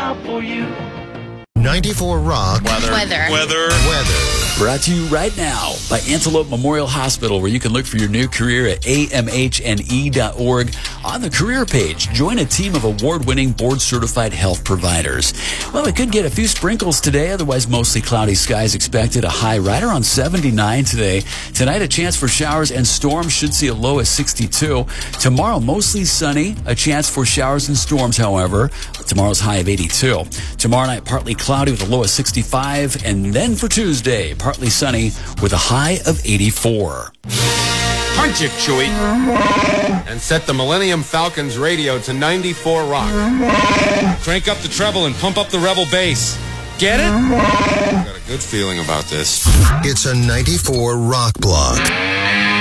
out for you. 94 Rock. Weather. Brought to you right now by Antelope Memorial Hospital, where you can look for your new career at amhne.org. On the career page, join a team of award-winning, board-certified health providers. Well, it could get a few sprinkles today, otherwise mostly cloudy skies expected. A high right around 79 today. Tonight, a chance for showers and storms. Should see a low of 62. Tomorrow, mostly sunny. A chance for showers and storms, however. Tomorrow's high of 82. Tomorrow night, partly cloudy with a low of 65. And then for Tuesday, partly sunny with a high of 84. Punch it, Chewie. And set the Millennium Falcon's radio to 94 Rock. Crank up the treble and pump up the Rebel bass. Get it? Got a good feeling about this. It's a 94 Rock block.